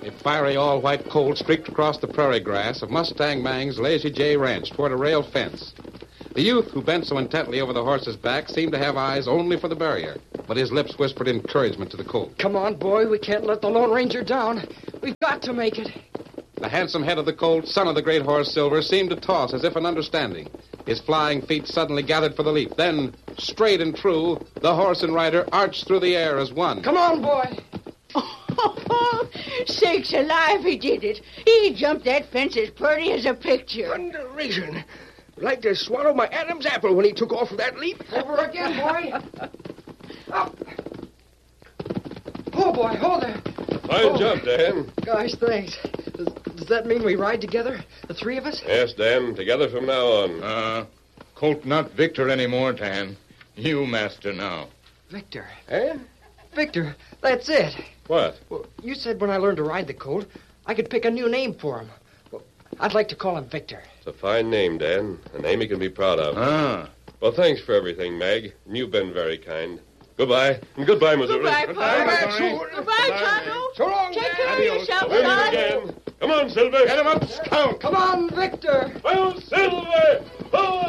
A fiery all-white colt streaked across the prairie grass of Mustang Mang's Lazy J Ranch toward a rail fence. The youth who bent so intently over the horse's back seemed to have eyes only for the barrier, but his lips whispered encouragement to the colt. Come on, boy. We can't let the Lone Ranger down. We've got to make it. The handsome head of the colt, son of the great horse Silver, seemed to toss as if in understanding. His flying feet suddenly gathered for the leap. Then, straight and true, the horse and rider arched through the air as one. Come on, boy. Oh, sakes alive, he did it. He jumped that fence as pretty as a picture. Thunderation. Like to swallow my Adam's apple when he took off with that leap. Over again, boy. Up. Oh, boy, hold there. Fine job, Dan. Gosh, thanks. Does that mean we ride together, the three of us? Yes, Dan, together from now on. Colt not Victor anymore, Dan. You master now. Victor. Eh? Victor, that's it. What? Well, you said when I learned to ride the colt, I could pick a new name for him. Well, I'd like to call him Victor. It's a fine name, Dan. A name he can be proud of. Well, thanks for everything, Mag. And you've been very kind. Goodbye. And goodbye, Missouri. Goodbye, Pa. Goodbye, Tonto. So long, Take Dan. care of yourself, Win son. again. Come on, Silver. Get him up, Scout. Come on, Victor. Well, Silver!